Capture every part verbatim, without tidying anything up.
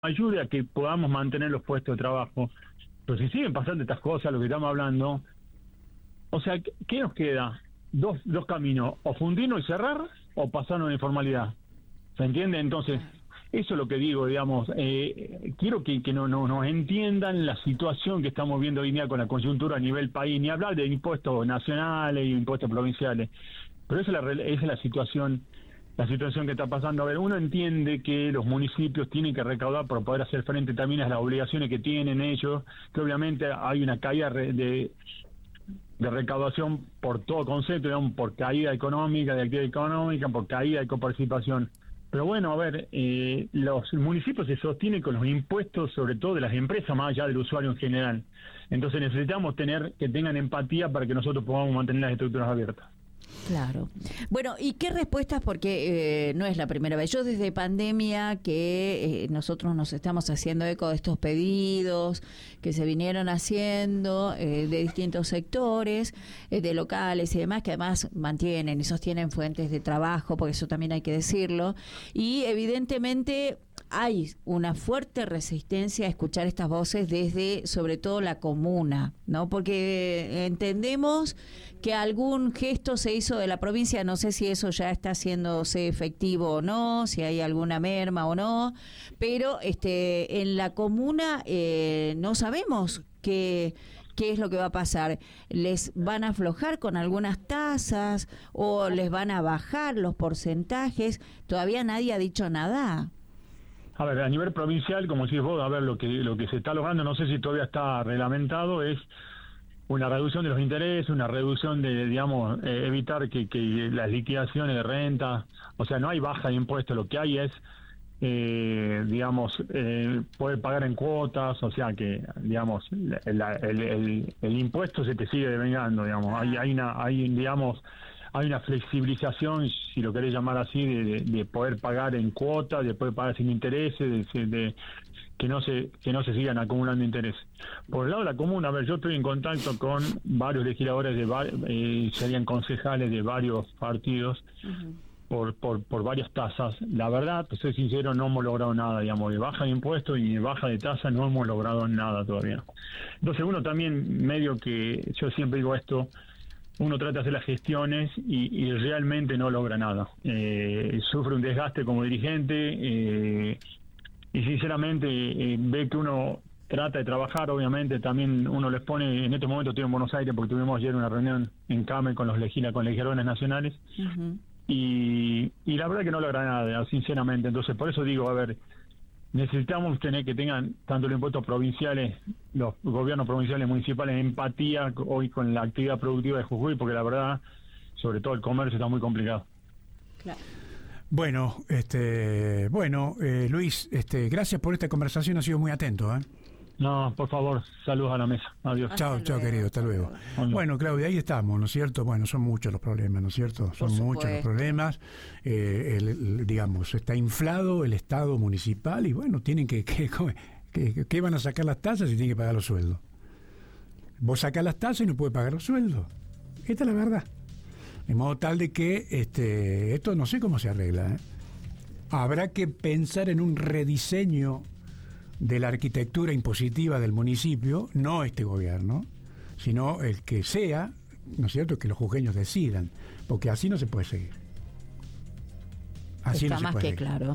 ayude a que podamos mantener los puestos de trabajo. Pero si siguen pasando estas cosas, lo que estamos hablando, o sea, ¿qué nos queda? Dos, dos caminos, o fundirnos y cerrar, o pasarnos a la informalidad. ¿Se entiende? Entonces, eso es lo que digo, digamos, eh, quiero que, que no, no, nos entiendan la situación que estamos viendo hoy en día con la coyuntura a nivel país, ni hablar de impuestos nacionales y impuestos provinciales, pero esa es la, esa es la situación la situación que está pasando. A ver, uno entiende que los municipios tienen que recaudar para poder hacer frente también a las obligaciones que tienen ellos, que obviamente hay una caída de, de recaudación por todo concepto, digamos, por caída económica, de actividad económica, por caída de coparticipación. Pero bueno, a ver, eh, los municipios se sostienen con los impuestos, sobre todo de las empresas, más allá del usuario en general. Entonces necesitamos tener que tengan empatía para que nosotros podamos mantener las estructuras abiertas. Claro. Bueno, ¿y qué respuestas? Porque eh, no es la primera vez. Yo desde pandemia que eh, nosotros nos estamos haciendo eco de estos pedidos que se vinieron haciendo eh, de distintos sectores, eh, de locales y demás, que además mantienen y sostienen fuentes de trabajo, porque eso también hay que decirlo. Y evidentemente hay una fuerte resistencia a escuchar estas voces desde, sobre todo, la comuna, ¿no? Porque entendemos que algún gesto se hizo de la provincia, no sé si eso ya está haciéndose efectivo o no, si hay alguna merma o no, pero este, en la comuna eh, no sabemos qué, qué es lo que va a pasar. ¿Les van a aflojar con algunas tasas o les van a bajar los porcentajes? Todavía nadie ha dicho nada. A ver, a nivel provincial, como decís vos, a ver, lo que lo que se está logrando, no sé si todavía está reglamentado, es una reducción de los intereses, una reducción de, digamos, eh, evitar que, que las liquidaciones de renta, o sea, no hay baja de impuestos, lo que hay es, eh, digamos, eh, poder pagar en cuotas, o sea, que, digamos, la, la, el, el, el impuesto se te sigue devengando, digamos, hay, hay una, hay, digamos, hay una flexibilización, si lo querés llamar así, de, de, de poder pagar en cuotas, de poder pagar sin intereses, de, de que no se que no se sigan acumulando intereses. Por el lado de la comuna, a ver, yo estoy en contacto con varios legisladores, de eh, serían concejales de varios partidos, uh-huh. por, por por varias tasas. La verdad, te soy sincero, no hemos logrado nada, digamos, de baja de impuestos y de baja de tasa no hemos logrado nada todavía. Entonces uno también, medio que, yo siempre digo esto, uno trata de hacer las gestiones y, y realmente no logra nada. Eh, sufre un desgaste como dirigente eh, y sinceramente eh, ve que uno trata de trabajar, obviamente también uno les pone, en este momento estoy en Buenos Aires porque tuvimos ayer una reunión en CAME con los legisla, con legisladores nacionales, uh-huh. y, y la verdad que no logra nada, sinceramente. Entonces por eso digo, a ver, necesitamos tener que tengan tanto los impuestos provinciales, los gobiernos provinciales, municipales, empatía hoy con la actividad productiva de Jujuy, porque la verdad, sobre todo el comercio está muy complicado. Claro. Bueno, este, bueno, eh, Luis, este, gracias por esta conversación, ha sido muy atento, ¿eh? No, por favor, saludos a la mesa. Adiós. Chao, chao, querido, hasta luego. Hola. Bueno, Claudia, ahí estamos, ¿no es cierto? Bueno, son muchos los problemas, ¿no es cierto? Son muchos los problemas. Eh, el, el, digamos, está inflado el Estado municipal y bueno, tienen que, que, que, que van a sacar las tasas y tienen que pagar los sueldos. Vos sacás las tasas y no puedes pagar los sueldos. Esta es la verdad. De modo tal de que este, esto no sé cómo se arregla, ¿eh? Habrá que pensar en un rediseño de la arquitectura impositiva del municipio, no este gobierno, sino el que sea, ¿no es cierto?, que los jujeños decidan, porque así no se puede seguir. Así Está no más que seguir. Claro.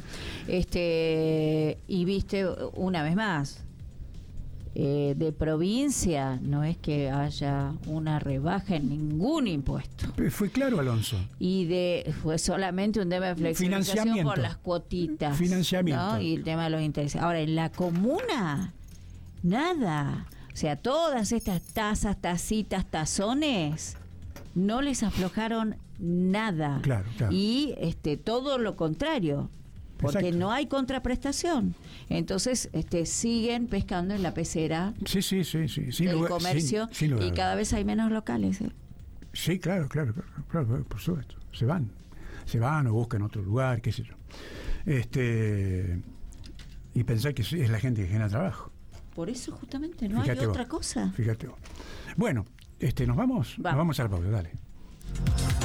Este, y viste, una vez más, eh, de provincia no es que haya una rebaja en ningún impuesto. Pero fue claro, Alonso. Y de fue solamente un tema de flexibilización por las cuotitas. Financiamiento. ¿No? Y el tema de los intereses. Ahora, en la comuna, nada. O sea, todas estas tasas, tacitas, tazones, no les aflojaron nada. Claro, claro. Y este todo lo contrario. Porque Exacto. no hay contraprestación. Entonces este siguen pescando en la pecera sí, sí, sí, sí. Sin del lugar, comercio sin, sin y cada vez hay menos locales. ¿eh? Sí, claro, claro, claro, claro, por supuesto. Se van. Se van o buscan otro lugar, qué sé yo. Este, y pensar que es la gente que genera trabajo. Por eso justamente no fíjate hay vos, otra cosa. Fíjate vos. Bueno, este, nos vamos, vamos. Nos vamos al pausa, dale.